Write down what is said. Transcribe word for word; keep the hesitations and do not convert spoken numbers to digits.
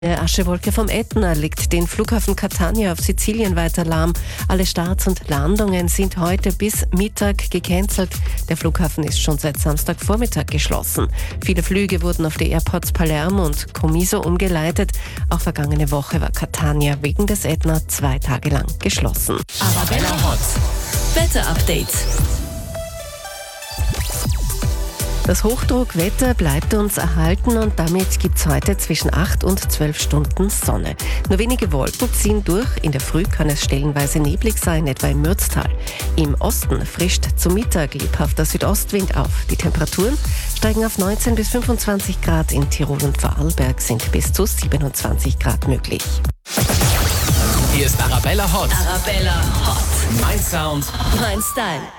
Eine Aschewolke vom Ätna legt den Flughafen Catania auf Sizilien weiter lahm. Alle Starts und Landungen sind heute bis Mittag gecancelt. Der Flughafen ist schon seit Samstagvormittag geschlossen. Viele Flüge wurden auf die Airports Palermo und Comiso umgeleitet. Auch vergangene Woche war Catania wegen des Ätna zwei Tage lang geschlossen. Arabella Hot. Wetterupdate. Das Hochdruckwetter bleibt uns erhalten und damit gibt es heute zwischen acht und zwölf Stunden Sonne. Nur wenige Wolken ziehen durch. In der Früh kann es stellenweise neblig sein, etwa im Mürztal. Im Osten frischt zum Mittag lebhafter Südostwind auf. Die Temperaturen steigen auf neunzehn bis fünfundzwanzig Grad. In Tirol und Vorarlberg sind bis zu siebenundzwanzig Grad möglich. Hier ist Arabella Hot. Arabella Hot. Mein Sound. Mein Style.